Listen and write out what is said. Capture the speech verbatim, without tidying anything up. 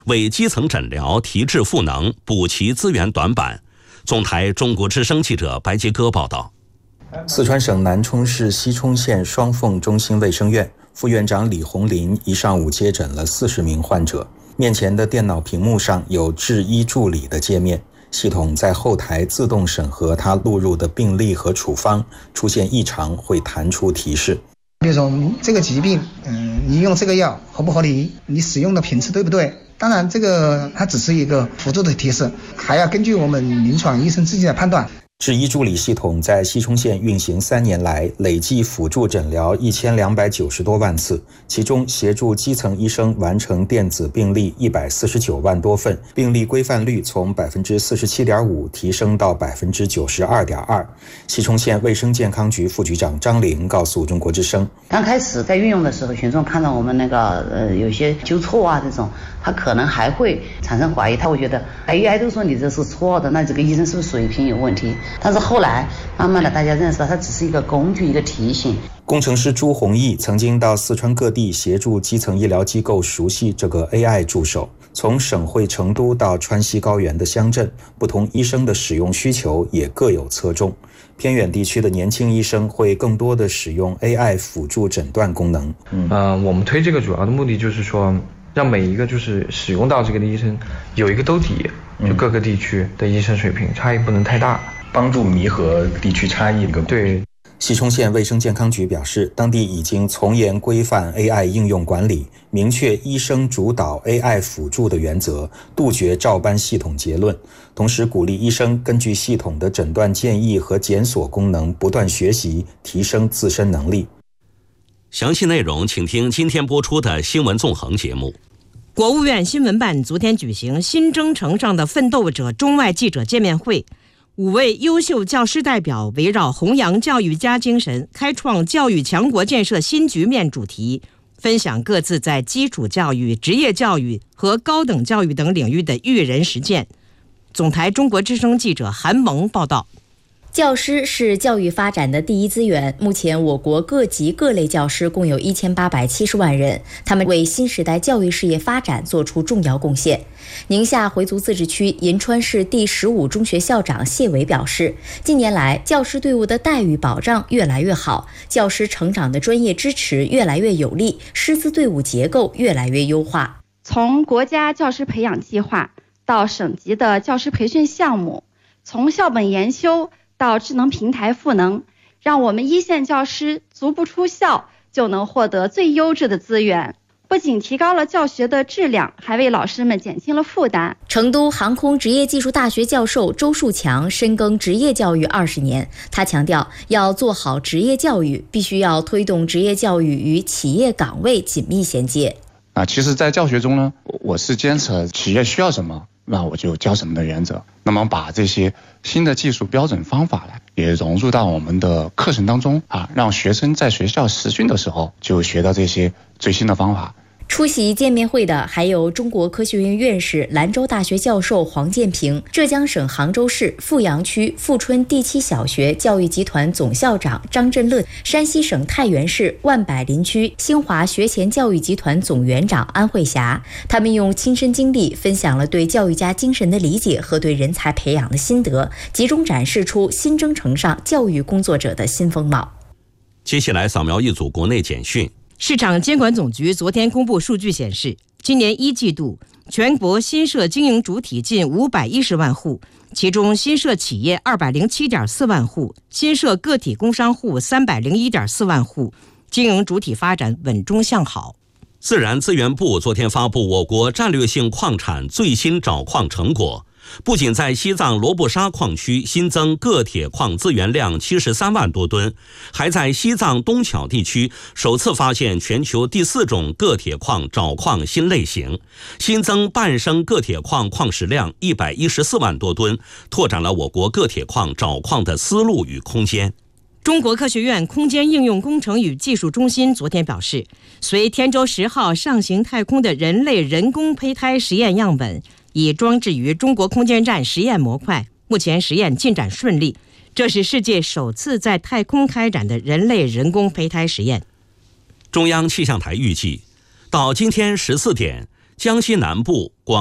为基层诊疗提质赋能，补齐资源短板。总台中国之声记者白杰哥报道。 四川省南充市西充县双凤中心卫生院副院长李红林一上午接诊了四十名患者，面前的电脑屏幕上有治医助理的界面，系统在后台自动审核他录入的病历和处方，出现异常会弹出提示。 比如说这个疾病，嗯，你用这个药合不合理？你使用的频次对不对？当然，这个它只是一个辅助的提示，还要根据我们临床医生自己的判断。 治医助理系统在西充县运行三年来，累计辅助诊疗一千两百九十多万次，其中协助基层医生完成电子病历一百四十九万多份，病历规范率从百分之四十七点五提升到百分之九十二点二。西充县卫生健康局副局长张玲告诉中国之声， 刚开始在运用的时候，群众看到我们那个呃有些纠错啊这种，他可能还会产生怀疑，他会觉得 A I 都说你这是错的，那这个医生是不是水平有问题？但是后来慢慢的大家认识到它只是一个工具，一个提醒。 工程师朱宏毅曾经到四川各地协助基层医疗机构熟悉这个 A I 助手，从省会成都到川西高原的乡镇，不同医生的使用需求也各有侧重。偏远地区的年轻医生会更多的使用 A I 辅助诊断功能。 嗯、呃，我们推这个主要的目的就是说，让每一个就是使用到这个的医生有一个兜底，就各个地区的医生水平差异不能太大， 帮助弥合地区差异。 对。 西充县卫生健康局表示，当地已经从严规范 A I 应用管理，明确医生主导 A I 辅助的原则，杜绝照搬系统结论，同时鼓励医生根据系统的诊断建议和检索功能不断学习，提升自身能力。 详细内容请听今天播出的新闻纵横节目。 国务院新闻办昨天举行新征程上的奋斗者中外记者见面会，五位优秀教师代表围绕弘扬教育家精神，开创教育强国建设新局面主题，分享各自在基础教育、职业教育和高等教育等领域的育人实践。总台中国之声记者韩萌报道。 教师是教育发展的第一资源，目前我国各级各类教师共有一千八百七十万人，他们为新时代教育事业发展做出重要贡献。宁夏回族自治区银川市第十五中学校长谢伟表示，近年来教师队伍的待遇保障越来越好，教师成长的专业支持越来越有力，师资队伍结构越来越优化。 从国家教师培养计划到省级的教师培训项目，从校本研修到智能平台赋能，让我们一线教师足不出校就能获得最优质的资源，不仅提高了教学的质量，还为老师们减轻了负担。 成都航空职业技术大学教授周树强深耕职业教育二十年，他强调，要做好职业教育，必须要推动职业教育与企业岗位紧密衔接。 啊，其实在教学中呢，我是坚持企业需要什么，那我就教什么的原则。那么把这些新的技术标准方法呢，也融入到我们的课程当中啊，让学生在学校实训的时候就学到这些最新的方法。 出席见面会的还有中国科学院院士、兰州大学教授黄建平、浙江省杭州市富阳区富春第七小学教育集团总校长张振乐、山西省太原市万柏林区新华学前教育集团总园长安慧霞，他们用亲身经历分享了对教育家精神的理解和对人才培养的心得，集中展示出新征程上教育工作者的新风貌。 接下来扫描一组国内简讯。 市场监管总局昨天公布数据显示，今年一季度全国新设经营主体近五百一十万户，其中新设企业二百零七点四万户，新设个体工商户三百零一点四万户，经营主体发展稳中向好。 自然资源部昨天发布我国战略性矿产最新找矿成果，不仅在西藏罗布沙矿区新增铬铁矿资源量七十三万多吨，还在西藏东巧地区首次发现全球第四种铬铁矿找矿新类型，新增半升铬铁矿矿石量一百一十四万多吨，拓展了我国铬铁矿找矿的思路与空间。 中国科学院空间应用工程与技术中心昨天表示，随天舟十号上行太空的人类人工胚胎实验样本已装置于中国空间站实验模块，目前实验进展顺利，这是世界首次在太空开展的人类人工胚胎实验。 中央气象台预计，到今天十四点， 江西南部、广